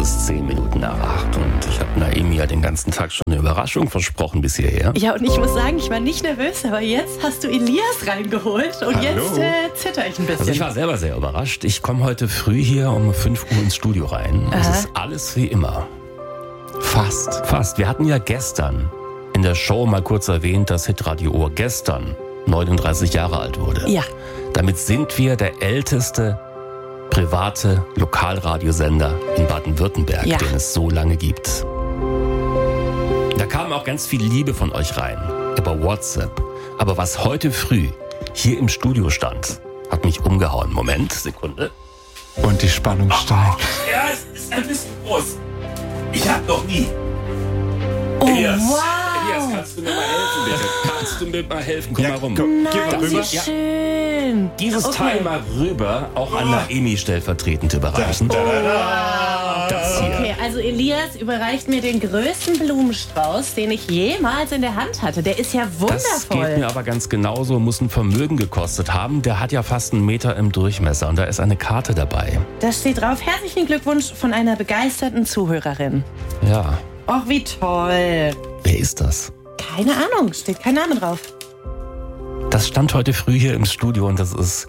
ist 10 Minuten nach 8 und ich habe Naemi ja den ganzen Tag schon eine Überraschung versprochen bis hierher. Ja, und ich muss sagen, ich war nicht nervös, aber jetzt hast du Elias reingeholt und jetzt zitter ich ein bisschen. Also ich war selber sehr überrascht. Ich komme heute früh hier um 5 Uhr ins Studio rein. Es ist alles wie immer. Fast. Wir hatten ja gestern in der Show mal kurz erwähnt, dass Hitradio Ohr gestern 39 Jahre alt wurde. Ja. Damit sind wir der älteste private Lokalradiosender in Baden-Württemberg, den es so lange gibt. Da kam auch ganz viel Liebe von euch rein, über WhatsApp. Aber was heute früh hier im Studio stand, hat mich umgehauen. Moment, Sekunde. Und die Spannung steigt. Ja, es ist ein bisschen groß. Ich hab noch nie. Oh, Elias, wow. Elias, kannst du mir mal helfen, bitte? Kannst du mir mal helfen? Komm mal rum. Nein, wie schön. Dieses Teil mal rüber, auch an Naemi stellvertretend überreichen. Das hier. Okay, also Elias überreicht mir den größten Blumenstrauß, den ich jemals in der Hand hatte. Der ist ja wundervoll. Das geht mir aber ganz genauso, muss ein Vermögen gekostet haben. Der hat ja fast 1 Meter im Durchmesser und da ist eine Karte dabei. Da steht drauf, herzlichen Glückwunsch von einer begeisterten Zuhörerin. Ja. Och, wie toll. Wer ist das? Keine Ahnung, steht kein Name drauf. Das stand heute früh hier im Studio und das ist...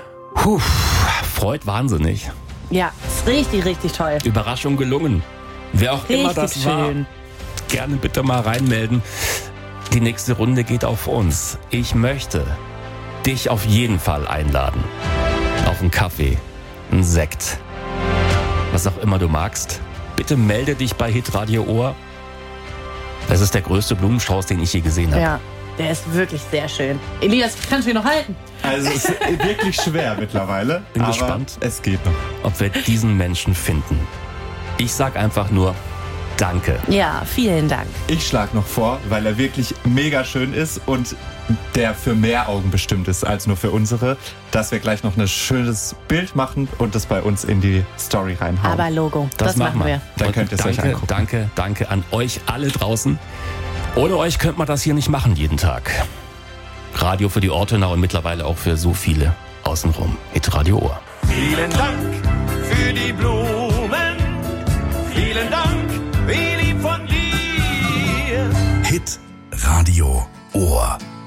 freut wahnsinnig. Ja, ist richtig, richtig toll. Überraschung gelungen. Wer auch immer das Richtig war, schön. gerne bitte mal reinmelden. Die nächste Runde geht auf uns. Ich möchte dich auf jeden Fall einladen. Auf einen Kaffee, einen Sekt, was auch immer du magst. Bitte melde dich bei Hitradio Ohr. Das ist der größte Blumenstrauß, den ich je gesehen habe. Ja, der ist wirklich sehr schön. Elias, kannst du ihn noch halten? Also es ist wirklich schwer mittlerweile. Bin aber gespannt. Es geht noch. Ob wir diesen Menschen finden. Ich sag einfach nur Danke. Ja, vielen Dank. Ich schlage noch vor, weil er wirklich mega schön ist und der für mehr Augen bestimmt ist als nur für unsere, dass wir gleich noch ein schönes Bild machen und das bei uns in die Story reinhauen. Aber Logo, das machen wir. Dann könnt ihr es euch angucken. Danke an euch alle draußen. Ohne euch könnte man das hier nicht machen jeden Tag. Radio für die Ortenau und mittlerweile auch für so viele außenrum. Hitradio Ohr. Vielen Dank für die Blumen. Vielen Dank, wie lieb von dir. Hit Radio Ohr.